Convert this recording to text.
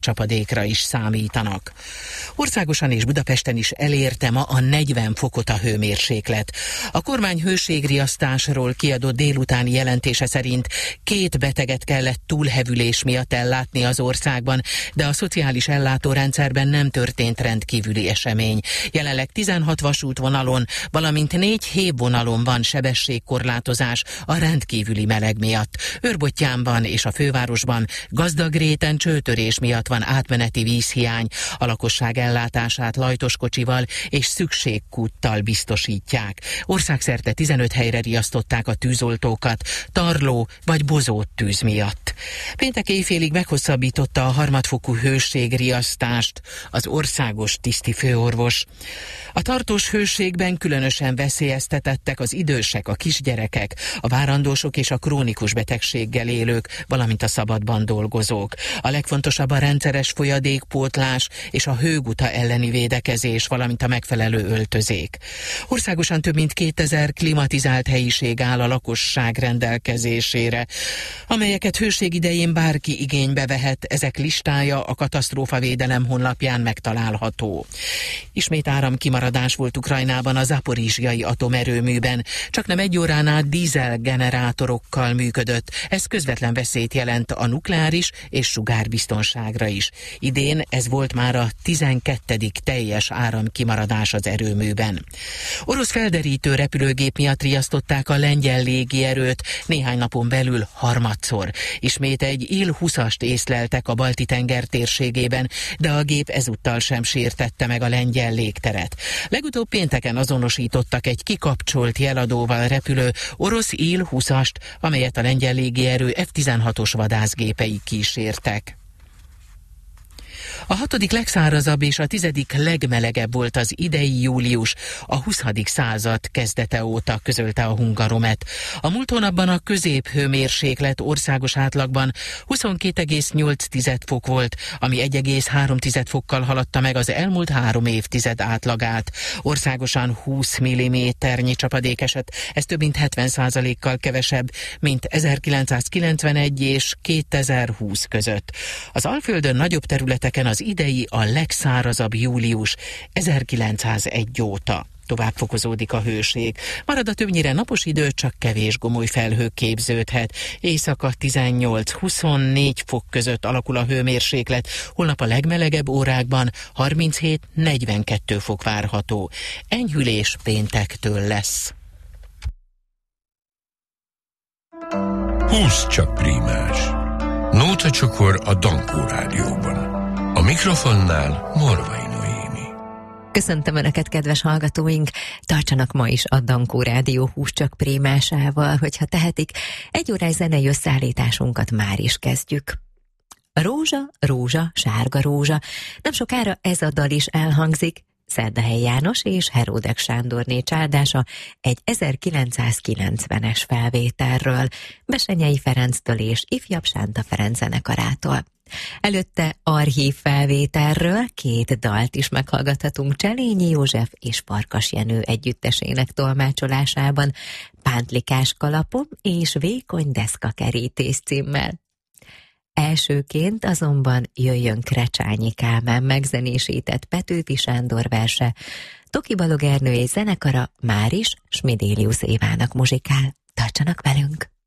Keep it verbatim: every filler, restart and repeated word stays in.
csapadékra is számítanak. Országosan és Budapesten is elérte ma a negyven fokot a hőmérséklet. A kormány hőségriasztásról kiadott délutáni jelentése szerint két beteget kellett túlhevülés miatt ellátni az országban, de a szociális ellátórendszerben nem történt rendkívüli esemény. Jelenleg tizenhat vasútvonalon, valamint négy hévvonalon van sebességkorlátozás a rendkívüli meleg miatt. Őrbottyánban és a fővárosban Gazdagréten csőtörés miatt van átmeneti vízhiány, a lakosság ellátását lajtoskocsival és szükségkúttal biztosítják. Országszerte tizenöt helyre riasztották a tűzoltókat, tarló vagy bozót tűz miatt. Péntek éjfélig meghosszabbította a harmadfokú hőségriasztást az országos tisztifőorvos. A tartós hőségben különösen veszélyeztetettek az idősek, a kisgyerekek, a várandósok és a krónikus betegséggel élők, valamint a szabadban dolgozók. A legfontosabb a rendszeres folyadékpótlás és a hőguta elleni védekezés, valamint a megfelelő öltözék. Országosan több mint kétezer klimatizált helyiség áll a lakosság rendelkezésére, amelyeket hőség idején bárki igénybe vehet. Ezek listája a katasztrófavédelem honlapján megtalálható. Ismét áramkimaradás volt Ukrajnában a zaporizsjai atomerőműben. Csaknem egy órán át dízelgenerátorokkal működött. Ez közvetlen veszélyt jelent a nukleáris és sugárbiztonságra is. Idén ez volt már a tizenkettedik teljes áramkimaradás az erőműben. Orosz felderítő repülőgép miatt riasztották a lengyel légierőt néhány napon belül harmadszor. Ismét egy Il huszast észleltek a Balti-tenger térségében, de a gép ezúttal sem sértette meg a lengyel légteret. Legutóbb pénteken azonosítottak egy kikapcsolt jeladóval repülő orosz Il huszast, amelyet a lengyel légierő ef tizenhatos vadászgépei kísértek. A hatodik legszárazabb és a tizedik legmelegebb volt az idei július a huszadik század kezdete óta, közölte a Hungaromet. A múlt hónapban a középhőmérséklet országos átlagban huszonkét egész nyolc fok volt, ami egy egész három fokkal haladta meg az elmúlt három évtized átlagát. Országosan húsz milliméternyi csapadék esett, ez több mint hetven százalékkal kevesebb, mint ezerkilencszázkilencvenegy és kétezer-húsz között. Az Alföldön nagyobb területeken az idei a legszárazabb július ezerkilencszázegy óta. Tovább fokozódik a hőség. Marad a többnyire napos idő, csak kevés gomoly felhő képződhet. Éjszaka tizennyolc-huszonnégy fok között alakul a hőmérséklet, holnap a legmelegebb órákban harminchét-negyvenkettő fok várható. Enyhülés péntektől lesz. Húsz csak prímás. Nóta csokor a Dankó Rádióban. A mikrofonnál Morvai Noémi. Köszöntöm Önöket, kedves hallgatóink! Tartsanak ma is a Dankó Rádió húsz csak prímásával, hogyha tehetik. Egy órás zenei összeállításunkat már is kezdjük. Rózsa, rózsa, sárga rózsa. Nem sokára ez a dal is elhangzik. Szerdahely János és Heródek Sándorné csádása egy ezerkilencszázkilencvenes felvételről, Bessenyei Ferenctől és Ifjabb Sánta Ferenc zenekarától. Előtte archív felvételről két dalt is meghallgathatunk Cselényi József és Farkas Jenő együttesének tolmácsolásában, Pántlikás kalapom és Vékony deszkakerítés címmel. Elsőként azonban jöjjön Krecsányi Kálmán megzenésített Petőfi Sándor verse, Toki Balog Ernő és zenekara máris Smidélius Évának muzsikál. Tartsanak velünk!